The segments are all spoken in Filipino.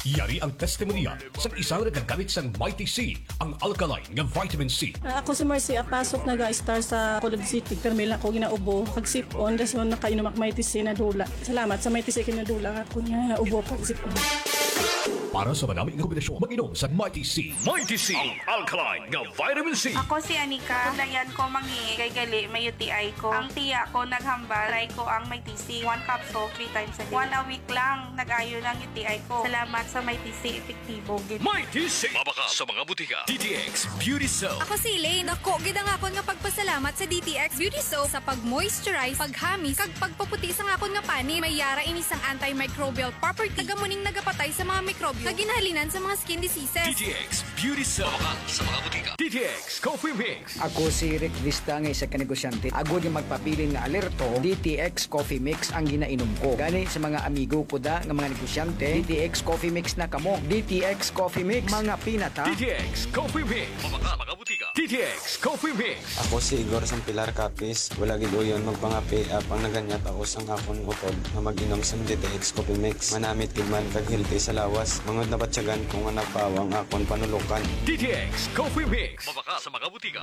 Yari ang testimonya sa isang nagagamit sa Mighty C, ang alkaline nga vitamin C. Ako si Marcy, pasok nag-star sa Colog City. Permil ako ginaubo. Pag-sip-on, das mo nakainom ak Mighty C na dula. Salamat sa Mighty C kinadula. Ako niya ubo pag-sip-on. Para sa manaming kombinasyon, mag-inom sa Mighty C. Mighty C, ang alkaline nga vitamin C. Ako si Anika. Kulayan ko mangi kay gali may UTI ko. Ang tiya ko naghambal. Try ko ang may TC. 1 capsule 3 times a day. 1 a week lang nag-ayo ng UTI ko. Salamat sa may TC. Epektibo. Mighty C. Mabaka sa mga butika. DTX Beauty Soap. Ako si Elaine. Ako gidang akon nga pagpasalamat sa DTX Beauty Soap sa pag-moisturize, paghamis, kag pagpaputi sa akon nga pani. May yara ini sang antimicrobial property. Nagamuning nagapatay sa mga mikrobyo na ginahalinan sa mga skin diseases. DTX Beauty Soap. Mabaka sa mga butika. DTX Coffee Mix. Ako si Rick Vista nga isa ka negosyante. Ako yung magpapili nga alerto, DTX Coffee Mix ang ginainom ko. Gani sa mga amigo ko da nga mga negosyante, DTX Coffee Mix na kamo. DTX Coffee Mix, mga pinata. DTX Coffee Mix. Mabaka mga butika. DTX Coffee Mix. Ako si Igor Sampilar Capis. Wala gid uyon magpangapi pang naganyat ako sang akon utod na mag-inom sa DTX Coffee Mix. Manamit gid man kag healthy sa lawas. Mga nabatyagan ko nga napawang akon panulukan. DTX Coffee Mix. Mabaka sa mga butika.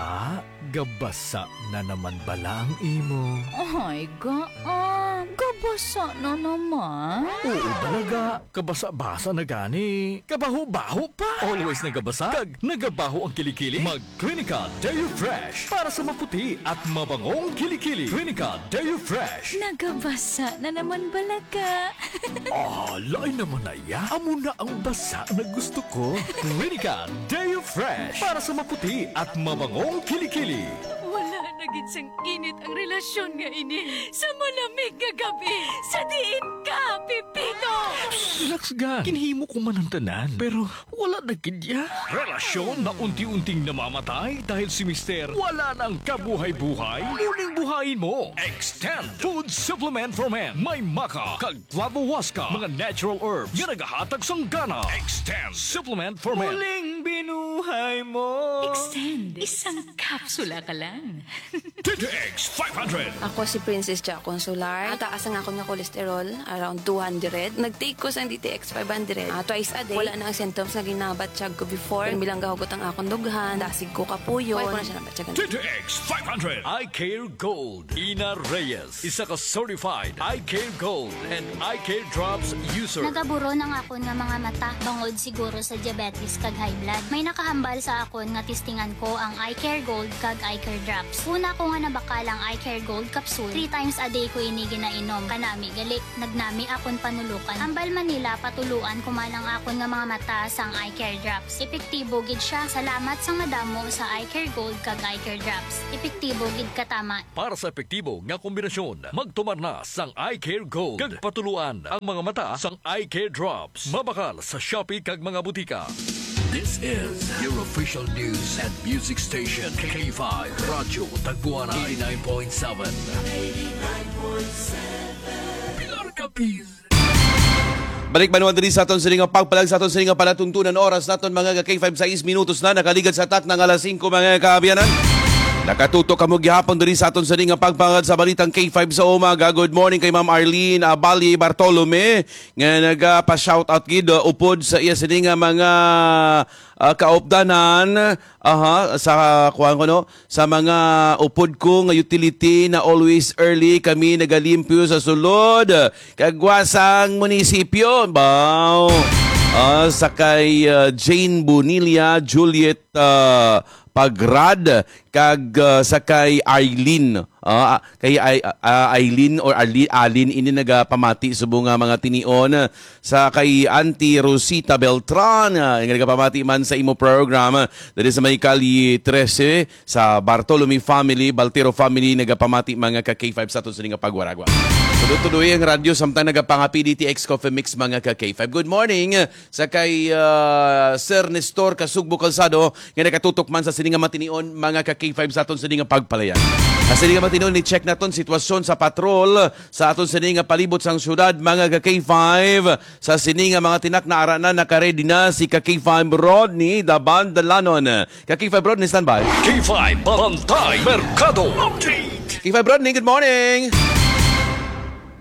Gabasa na naman bala ang imo. Ay, gabasa na naman. Oo talaga, kabasa-basa na gani. Kabaho-baho pa. Always nagabasa, kag nagabaho ang kilikili. Mag-Clinica Deo Fresh para sa maputi at mabangong kilikili. Clinica Deo Fresh. Nagabasa na naman balaga. Lain naman na ya. Amo na ang basa na gusto ko. Clinica Deo Fresh para sa maputi at mabangong kilikili. Wala na gid sang init ang relasyon nga ini. Sa malamig nga gabi, sa diin ka, Pipito! Relax ga. Kinhimo ko man ang tanan. Pero wala na gid ya. Relasyon na unti-unting namamatay dahil si Mister wala nang kabuhay-buhay. Muling buhayin mo. Extend Food Supplement for Men. May maka, kag flavowaska, mga natural herbs nga nagahatag sang gana. Extend Supplement for Men. Muling binuhay mo. Extend. Isang kapsula ka lang. DTX 500. Ako si Princess Jack Consular. Taas ang ako nga cholesterol, around 200. Nag-take ko sa DTX 500. Twice a day. Wala na ang symptoms na ginabatsyag ko before. Bilang gahugot ang akong dughan. Dasig ko kapuyo. Wala ko na siya nabatyagan. DTX 500. I Care Gold. Ina Reyes. Isa ka certified I Care Gold and I Care Drops user. Nagaburo ng akon nga mga mata. Bangod siguro sa diabetes kag high blood. May nakahambal sa akon nga testingan ko ang I Care Gold kag I Care Drops. Una ko nga nabakalang I Care Gold capsule. 3 times a day ko ini ginainom. Kanami gali. Nagnami akon panulukan. Ambal Manila patuluan kuman ang akon nga mga mata sang I Care Drops. Epektibo gid siya. Salamat sang madamo sa I Care Gold kag I Care Drops. Epektibo gid katama. Para sa epektibo nga kombinasyon, magtumar na sang I Care Gold. Kag patuluan ang mga mata sang I Care Drops. Mabakal sa Shopee kag mga butika. This is your official news and music station, K5 Radyo Tagpuan 89.7. Pilar Capiz. Balik manuan din sa aton sa nga pagpalag sa aton sa nga palatuntunan oras naton mga K5 6 minutos na nakaligad sa tak ng alas 5 mga kaabiyanan. Nakatutok kamo gihapon diri sa aton sa nga pagpangad sa balitang K5 sa umaga. Good morning kay Ma'am Arlene Bali Bartolome nga nagapa-shoutout gid upod sa iya sini nga mga kaopdanan sa kuan ko no sa mga upod ko nga utility na always early kami nagalimpyo sa sulod kagwasang munisipyo. Wow. Sa kay Jane Bonilla, Juliet Pagrad kag sa kay Eileen kay Eileen or Alin ini nagapamati subong nga mga tinion sa kay Auntie Rosita Beltran nga nagapamati man sa imo program diri sa may Kali 13 sa Bartolome family, Baltero family nagapamati mga ka K5 sa aton sa nga pagwaragwa. Tuloy-tuloy ang radyo samtang nagapangapi DTX Coffee Mix mga ka K5. Good morning sa kay Sir Nestor Kasugbo Calzado nga nakatutok man sa sininga matinion mga ka K5 sa aton sa nga pagpalayan. Sa sininga matinion ni check naton sitwasyon sa patrol sa aton sininga palibot sang syudad mga ka K5 sa sininga mga tinak na aranan naka-ready na si ka K5 Rodney Daban Dalanon. Ka K5 Rodney standby. K5 Balantay Mercado Update. K5 Rodney, good morning.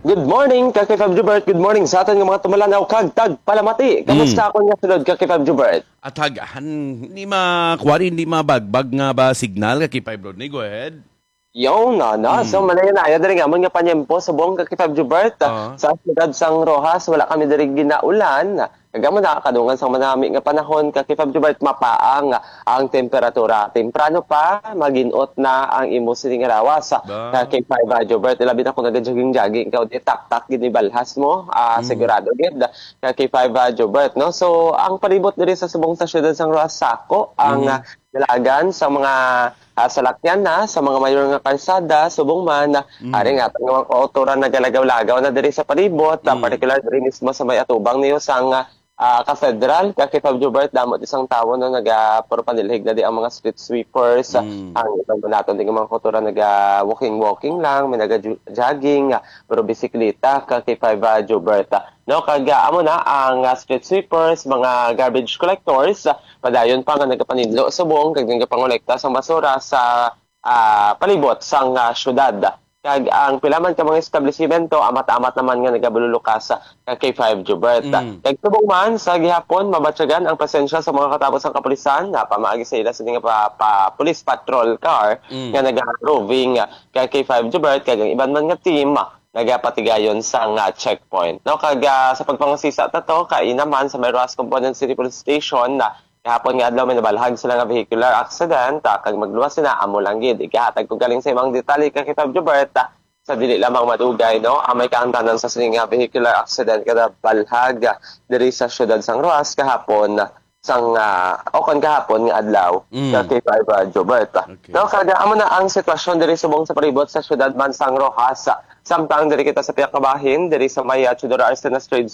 Good morning, Kaki Fab Jubert. Good morning sa atin ng mga tumulanaw kag tag palamati. Kamusta ako nga sulod, Kaki Fab Jubert? At hagahan, hindi makuwari, hindi mabagbag nga ba signal, Kaki Five Rodney? Go ahead. Yung, no. So, manayan na. Ayaw nga mo nga panyempo sa buong Kaki Fab Jubert. Sa Ciudad Sang Rojas, wala kami diri ginaulan. Kagamo na kadungan sa manami nga panahon, Kaki Fab Jubert, mapaang ang temperatura. Temprano pa, maginot na ang imo sining rawas. Kaki Fab Jubert, ilabi na kung nag-jogging-jogging, ikaw di tak-tak ginibalhas mo, sigurado gid. Kaki Fab Jubert, no? So, ang palibot diri sa subong sa Ciudad Sang Rojas, sako ang dalagan sa mga salakyan na, sa mga mayor nga kalsada, subong man, ari nga, ang otoran na galagaw-lagaw na diri sa palibot, particular diri mismo sa may atubang niyo sang Cathedral, Kaki Fab Jubert, damot isang tawo na nag-purpanilhig na di ang mga street sweepers, ang ibang naton di mga kultura nag-walking lang, may nag-jogging, pero bisikleta, Kaki Fab Jubert. No, amo na ang street sweepers, mga garbage collectors, padayon pa nga nagpapanidlo sa buong, kag nagpangolekta sa basura sa palibot sang syudad. Kag ang pilaman ka mga establishmento, amat-amat naman nga nagabululukas sa K5 Jubert. Kag subong man sa gihapon, mabatyagan ang presensya sa mga katapos ng kapulisan na pamaagi sa ila sa nga police patrol car nga nag-roving kay K5 Jubert, kag ang iban man nga team nagapatigayon sa checkpoint. No, kag sa pagpangasisa ta to kay naman sa Mayroas Component City Police Station na kahapon nga adlaw may nabalhag sila nga vehicular accident, kag magluwas sila amo lang gid. Igahatag ko galing sa imong detalye Kaki Fab Jubert sa dili lamang madugay, no? May kaangtanan sa sining nga vehicular accident kada balhag diri sa Ciudad Sang Rojas kahapon sang kahapon nga adlaw Kaki Fab Jubert. No, kada amo na ang sitwasyon diri subong sa palibot sa Ciudad man Sang Rojas. Samtang diri kita sa piyakabahin diri sa may Tudor Arsenas Trade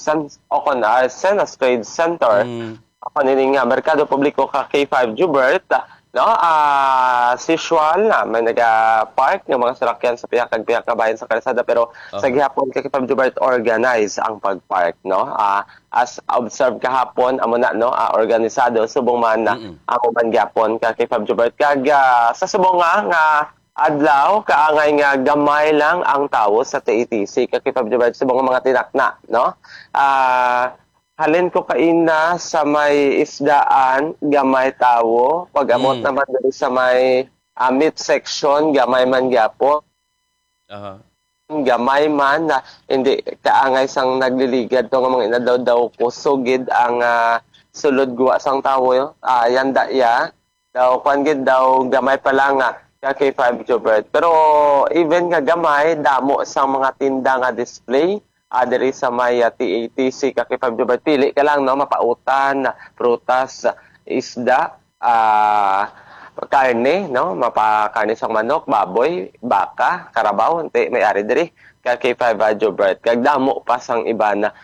Center. Ako nining Merkado Publiko K5 Jubert, no? Usual na may naga-park ng mga sasakyan sa piyakabayan sa kalsada, pero sa gihapon K5 Jubert organize ang pag-park, no? As observe kahapon amo na, no? Organisado subong man amo man gyapon K5 Jubert, kag sa subong nga adlaw kaangay nga gamay lang ang tawo sa TATC K5 Jubert subong mga tinakna, no? Halin ko kaina sa may isdaan, gamay tawo. Pag-amot naman dito sa may meat section, gamay man gyapo. Gamay man na hindi kaangay sang nagliligad to nga mga inadaw daw kusugid ang sulod guwa sang tawo. Yanda ya. Daw kwan gid daw gamay pa lang kay K5 Jubert. Pero even nga gamay, damo sang mga tinda nga display. Diri sa may TATC Kaki Fab Jubert, pili ka lang, no? Mapautan, prutas, isda, karne, no? Mapakarne sang manok, baboy, baka, karabaw, may ari diri Kaki Fab Jubert. Kag damo pa sang iba na